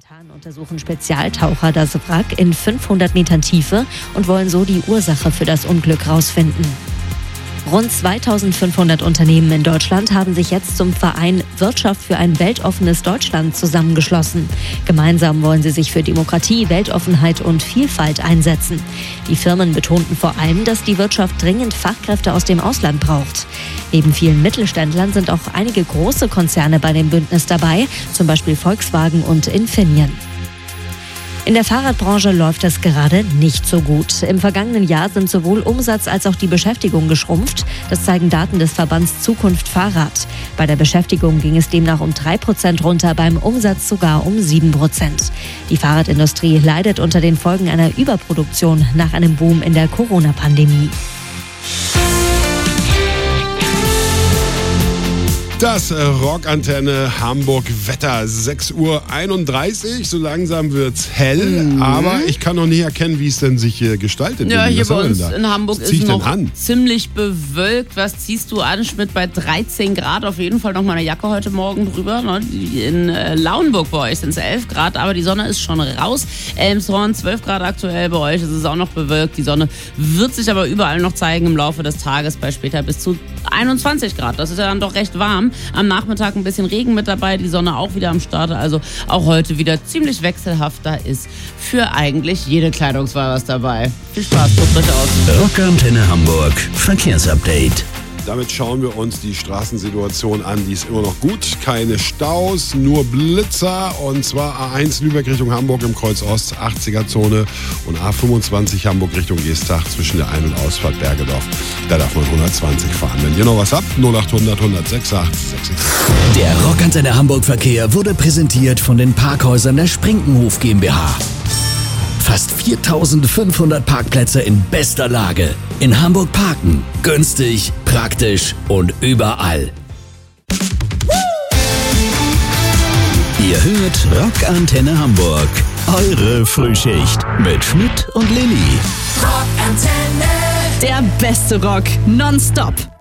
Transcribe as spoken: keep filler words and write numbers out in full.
Momentan untersuchen Spezialtaucher das Wrack in fünfhundert Metern Tiefe und wollen so die Ursache für das Unglück rausfinden. Rund zweitausendfünfhundert Unternehmen in Deutschland haben sich jetzt zum Verein Wirtschaft für ein weltoffenes Deutschland zusammengeschlossen. Gemeinsam wollen sie sich für Demokratie, Weltoffenheit und Vielfalt einsetzen. Die Firmen betonten vor allem, dass die Wirtschaft dringend Fachkräfte aus dem Ausland braucht. Neben vielen Mittelständlern sind auch einige große Konzerne bei dem Bündnis dabei, zum Beispiel Volkswagen und Infineon. In der Fahrradbranche läuft es gerade nicht so gut. Im vergangenen Jahr sind sowohl Umsatz als auch die Beschäftigung geschrumpft. Das zeigen Daten des Verbands Zukunft Fahrrad. Bei der Beschäftigung ging es demnach um drei Prozent runter, beim Umsatz sogar um sieben Prozent. Die Fahrradindustrie leidet unter den Folgen einer Überproduktion nach einem Boom in der Corona-Pandemie. Das Rockantenne Hamburg Wetter, sechs Uhr einunddreißig, so langsam wird's hell, mhm. aber ich kann noch nicht erkennen, wie es denn sich hier gestaltet. Ja, hier bei uns in Hamburg ist es noch ziemlich bewölkt. Was ziehst du an, Schmidt? Bei dreizehn Grad auf jeden Fall noch mal eine Jacke heute Morgen drüber. In Lauenburg bei euch sind es elf Grad, aber die Sonne ist schon raus. Elmshorn zwölf Grad aktuell, bei euch ist es auch noch bewölkt. Die Sonne wird sich aber überall noch zeigen im Laufe des Tages, bei später bis zu einundzwanzig Grad. Das ist ja dann doch recht warm. Am Nachmittag ein bisschen Regen mit dabei, die Sonne auch wieder am Start. Also auch heute wieder ziemlich wechselhaft. Da ist für eigentlich jede Kleidungswahl was dabei. Viel Spaß, guckt euch aus. Rockantenne Hamburg, Verkehrsupdate. Damit schauen wir uns die Straßensituation an. Die ist immer noch gut. Keine Staus, nur Blitzer. Und zwar A eins Lübeck Richtung Hamburg im Kreuz Ost, achtziger-Zone. Und A fünfundzwanzig Hamburg Richtung Geestach zwischen der Ein- und Ausfahrt Bergedorf. Da darf man hundertzwanzig fahren. Wenn ihr noch was habt, null achthundert, hundertsechsundachtzig, sechsundsiebzig. Der Rockantenne Hamburg Verkehr wurde präsentiert von den Parkhäusern der Sprinkenhof GmbH. Fast viertausendfünfhundert Parkplätze in bester Lage. In Hamburg parken. Günstig, praktisch und überall. Ihr hört Rockantenne Hamburg. Eure Frühschicht mit Schmidt und Lilly. Rockantenne. Der beste Rock nonstop.